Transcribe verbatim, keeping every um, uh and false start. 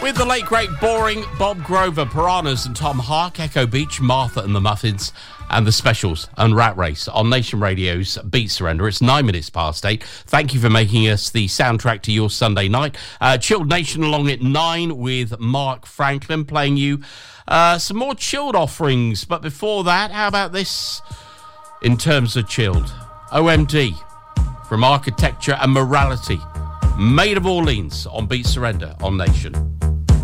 With the late, great, boring Bob Grover, Piranhas and Tom Hark, Echo Beach, Martha and the Muffins, and the Specials and Rat Race on Nation Radio's Beat Surrender. It's nine minutes past eight. Thank you for making us the soundtrack to your Sunday night. Uh, Chilled Nation along at nine with Mark Franklin playing you uh, some more chilled offerings. But before that, how about this in terms of chilled? O M D from Architecture and Morality. Maid of Orleans on Beat Surrender on Nation.